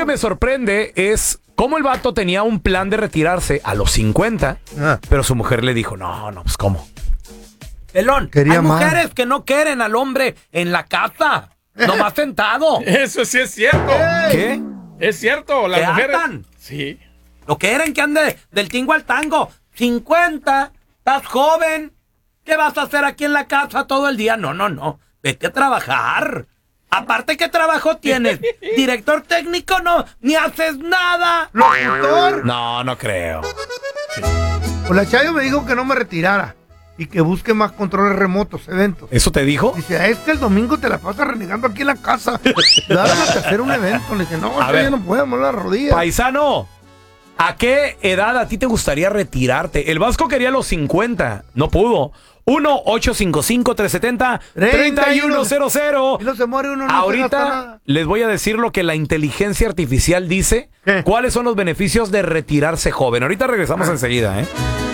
que me sorprende es cómo el vato tenía un plan de retirarse a los 50, pero su mujer le dijo, no, pues ¿cómo? Pelón, Quería hay más. mujeres que no quieren al hombre en la casa, nomás sentado. Eso sí es cierto. ¿Qué? Es cierto, las ¿Te mujeres. hartan? Sí. No quieren que ande del tingo al tango. 50, estás joven. ¿Qué vas a hacer aquí en la casa todo el día? No. Vete a trabajar. Aparte, ¿qué trabajo tienes? ¿Director técnico? No, ni haces nada. ¿Locutor? No creo. Pues la Chayo me dijo que no me retirara y que busque más controles remotos, eventos. ¿Eso te dijo? Dice, es que el domingo te la pasas renegando aquí en la casa. Lárgate a hacer un evento. Le dije, no, A ya ver. no podemos las rodillas. Paisano, ¿a qué edad a ti te gustaría retirarte? El Vasco quería los 50, no pudo. 1-855-370-3100. Y no se muere uno, no se gasta Ahorita nada. les voy a decir lo que la inteligencia artificial dice. ¿Qué? ¿Cuáles son los beneficios de retirarse joven? Ahorita regresamos enseguida, ¿eh?